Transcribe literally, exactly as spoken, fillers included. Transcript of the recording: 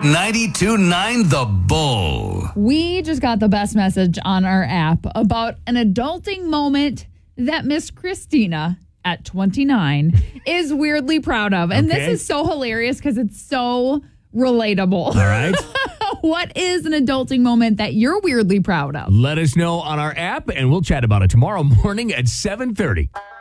ninety-two point nine The Bull. We just got the best message on our app about an adulting moment that Miss Christina at twenty-nine is weirdly proud of. And Okay. this is so hilarious because it's so relatable. All right. What is an adulting moment that you're weirdly proud of? Let us know on our app, and we'll chat about it tomorrow morning at seven thirty.